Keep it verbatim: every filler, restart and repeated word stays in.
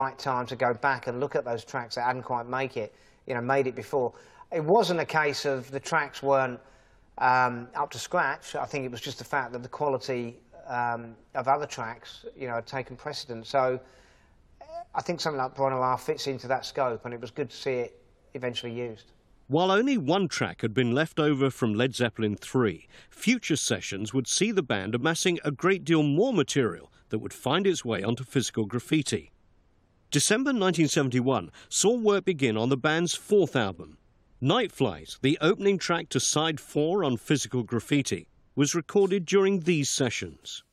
right time to go back and look at those tracks that hadn't quite make it, you know, made it before. It wasn't a case of the tracks weren't um, up to scratch. I think it was just the fact that the quality um, of other tracks, you know, had taken precedence. So I think something like Bron Noir fits into that scope, and it was good to see it eventually used. While only one track had been left over from Led Zeppelin three, future sessions would see the band amassing a great deal more material that would find its way onto Physical Graffiti. December nineteen seventy-one saw work begin on the band's fourth album. Night Flight, the opening track to side four on Physical Graffiti, was recorded during these sessions.